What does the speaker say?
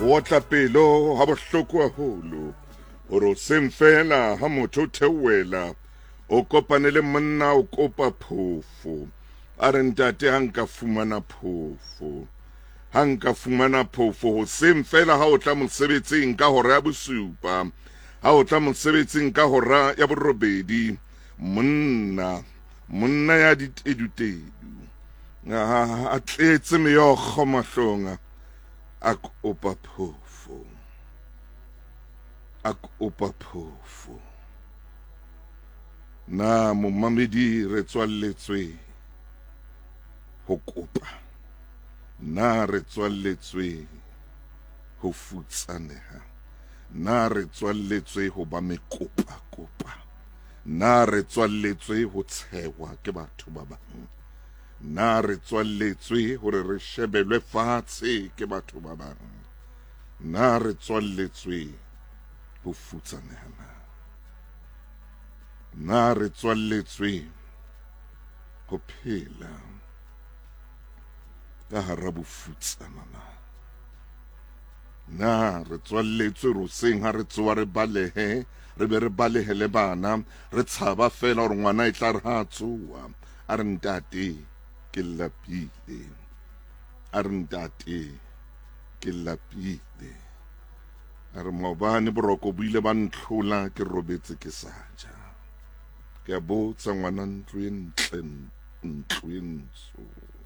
Ho otla pelo ha bohloko haholo hore o seng fela ha motho o theoela o kopane le monna o kopa phofo a re ntate ha nka fumana phofo ho seng fela ha o tla mosebetsing ka hora ya bosupa ha o tla mosebetsing ka hora ya borobedi monna ya ditedu a tletse meokgo mahlong a kopa phofo na momamedi re tswalletswe ho kopa na re tswalletswe ho futsaneha na re tswalletswe ho ba mekopa na re tswalletswe ho tshewa ke batho ba bang na re tswalletswe hore re shebelwe fatshe ke batho ba bang na re tswalletswe ho futsaneha na re tswalletswe ho phela ka hara bofutsana na re tswalletswe roseng ha re tsoa re balehe re be re balehe le bana re tshaba fela hore ngwana e tla re ha tsoa a re ntate ke lapile a re ntate ke lapile a re maobane boroko bo ile ba ntlhola ke robetse ke sa ja ke a botsa ngwana ntlo e ntle ntlo e ntsho